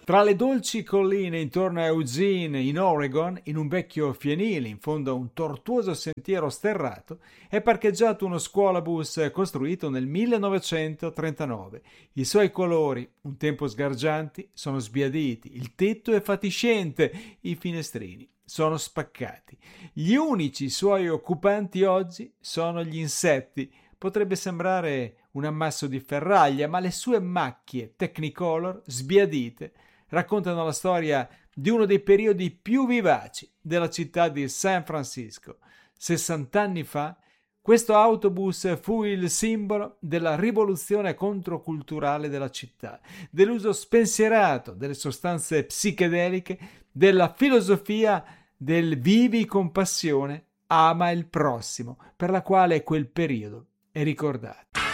Tra le dolci colline intorno a Eugene, in Oregon, in un vecchio fienile in fondo a un tortuoso sentiero sterrato, è parcheggiato uno scuolabus costruito nel 1939. I suoi colori, un tempo sgargianti, sono sbiaditi, il tetto è fatiscente, i finestrini sono spaccati. Gli unici suoi occupanti oggi sono gli insetti. Potrebbe sembrare un ammasso di ferraglia, ma le sue macchie Technicolor, sbiadite, raccontano la storia di uno dei periodi più vivaci della città di San Francisco. 60 anni fa, questo autobus fu il simbolo della rivoluzione controculturale della città, dell'uso spensierato delle sostanze psichedeliche, della filosofia del vivi con passione, ama il prossimo, per la quale quel periodo è ricordato.